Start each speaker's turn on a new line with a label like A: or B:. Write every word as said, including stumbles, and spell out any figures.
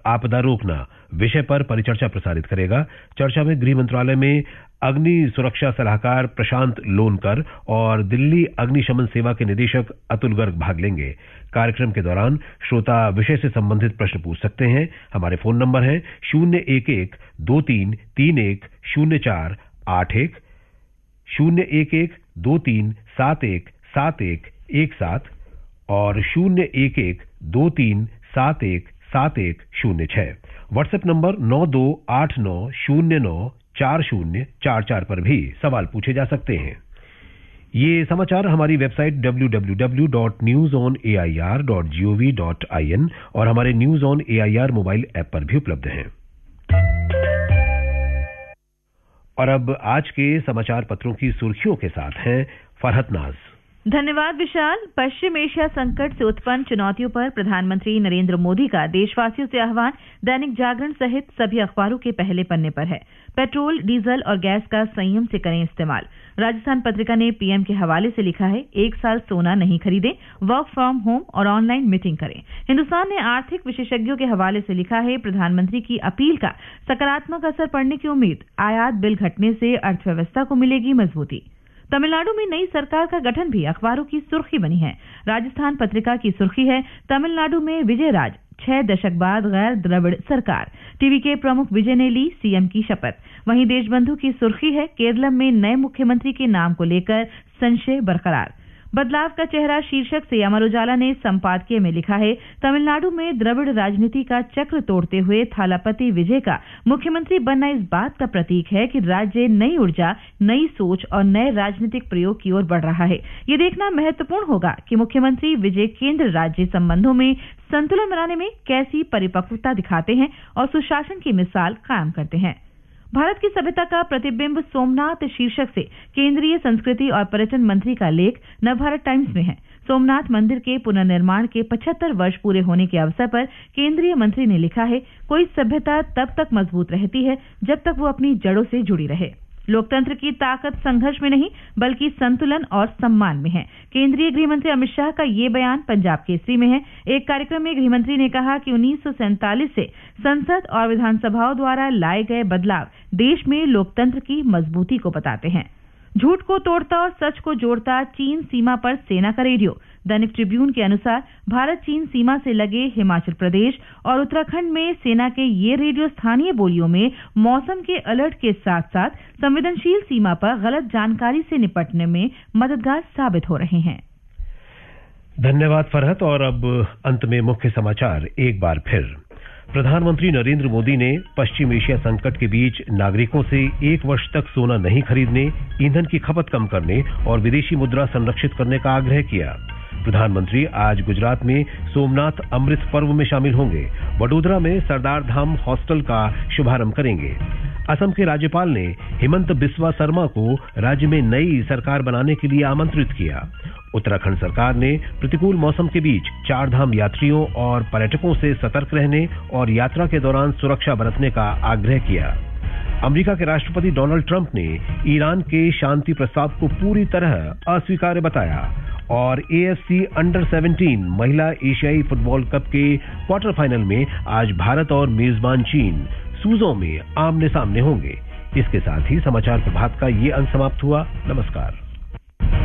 A: आपदा रोकना विषय पर परिचर्चा प्रसारित करेगा। चर्चा में गृह मंत्रालय में अग्नि सुरक्षा सलाहकार प्रशांत लोनकर और दिल्ली अग्निशमन सेवा के निदेशक अतुल गर्ग भाग लेंगे। कार्यक्रम के दौरान श्रोता विषय से संबंधित प्रश्न पूछ सकते हैं। हमारे फोन नंबर है शून्य एक एक दो तीन तीन एक शून्य चार आठ एक, शून्य एक एक दो तीन सात एक सात एक एक सात और शून्य एक एक दो तीन सात एक सात एक शून्य छह। व्हाट्सएप नंबर नौ दो आठ नौ शून्य नौ चार शून्य चार चार पर भी सवाल पूछे जा सकते हैं। ये समाचार हमारी website W W W dot news on A I R dot G O V dot I N और हमारे news on A I R mobile app पर भी उपलब्ध हैं। और अब आज के समाचार पत्रों की सुर्खियों के साथ हैं फरहत नाज।
B: धन्यवाद विशाल। पश्चिम एशिया संकट से उत्पन्न चुनौतियों पर प्रधानमंत्री नरेंद्र मोदी का देशवासियों से आह्वान दैनिक जागरण सहित सभी अखबारों के पहले पन्ने पर है। पेट्रोल, डीजल और गैस का संयम से करें इस्तेमाल। राजस्थान पत्रिका ने पीएम के हवाले से लिखा है, एक साल सोना नहीं खरीदें, वर्क फ्रॉम होम और ऑनलाइन मीटिंग करें। हिंदुस्तान ने आर्थिक विशेषज्ञों के हवाले से लिखा है, प्रधानमंत्री की अपील का सकारात्मक असर पड़ने की उम्मीद। आयात बिल घटने से अर्थव्यवस्था को मिलेगी मजबूती। तमिलनाडु में नई सरकार का गठन भी अखबारों की सुर्खी बनी है। राजस्थान पत्रिका की सुर्खी है, तमिलनाडु में विजय राज, छह दशक बाद गैर द्रविड़ सरकार। टीवी के प्रमुख विजय ने ली सीएम की शपथ। वहीं देशबंधु की सुर्खी है, केरलम में नए मुख्यमंत्री के नाम को लेकर संशय बरकरार। बदलाव का चेहरा शीर्षक से अमर उजाला ने संपादकीय में लिखा है, तमिलनाडु में द्रविड़ राजनीति का चक्र तोड़ते हुए थालापति विजय का मुख्यमंत्री बनना इस बात का प्रतीक है कि राज्य नई ऊर्जा, नई सोच और नए राजनीतिक प्रयोग की ओर बढ़ रहा है। ये देखना महत्वपूर्ण होगा कि मुख्यमंत्री विजय केंद्र राज्य संबंधों में संतुलन बनाने में कैसी परिपक्वता दिखाते हैं और सुशासन की मिसाल कायम करते हैं। भारत की सभ्यता का प्रतिबिंब सोमनाथ शीर्षक से केंद्रीय संस्कृति और पर्यटन मंत्री का लेख नवभारत टाइम्स में है। सोमनाथ मंदिर के पुनर्निर्माण के पचहत्तर वर्ष पूरे होने के अवसर पर केंद्रीय मंत्री ने लिखा है, कोई सभ्यता तब तक मजबूत रहती है जब तक वो अपनी जड़ों से जुड़ी रहे। लोकतंत्र की ताकत संघर्ष में नहीं बल्कि संतुलन और सम्मान में है। केंद्रीय गृह मंत्री अमित शाह का ये बयान पंजाब केसरी में है। एक कार्यक्रम में गृह मंत्री ने कहा कि उन्नीस सौ सैंतालीस से संसद और विधानसभाओं द्वारा लाए गए बदलाव देश में लोकतंत्र की मजबूती को बताते हैं। झूठ को तोड़ता और सच को जोड़ता चीन सीमा पर सेना का रेडियो। दैनिक ट्रिब्यून के अनुसार भारत चीन सीमा से लगे हिमाचल प्रदेश और उत्तराखंड में सेना के ये रेडियो स्थानीय बोलियों में मौसम के अलर्ट के साथ साथ संवेदनशील सीमा पर गलत जानकारी से निपटने में मददगार साबित हो रहे हैं।
A: धन्यवाद फरहत। और अब अंत में मुख्य समाचार एक बार फिर। प्रधानमंत्री नरेंद्र मोदी ने पश्चिम एशिया संकट के बीच नागरिकों से एक वर्ष तक सोना नहीं खरीदने, ईंधन की खपत कम करने और विदेशी मुद्रा संरक्षित करने का आग्रह किया। प्रधानमंत्री आज गुजरात में सोमनाथ अमृत पर्व में शामिल होंगे। वडोदरा में सरदार धाम हॉस्टल का शुभारंभ करेंगे। असम के राज्यपाल ने हिमंत बिस्वा शर्मा को राज्य में नई सरकार बनाने के लिए आमंत्रित किया। उत्तराखंड सरकार ने प्रतिकूल मौसम के बीच चार धाम यात्रियों और पर्यटकों से सतर्क रहने और यात्रा के दौरान सुरक्षा बरतने का आग्रह किया। अमेरिका के राष्ट्रपति डोनाल्ड ट्रंप ने ईरान के शांति प्रस्ताव को पूरी तरह अस्वीकार्य बताया। और एएफसी अंडर सत्रह महिला एशियाई फुटबॉल कप के क्वार्टर फाइनल में आज भारत और मेजबान चीन सूजों में आमने सामने होंगे। इसके साथ ही समाचार प्रभात का ये अंक समाप्त हुआ। नमस्कार।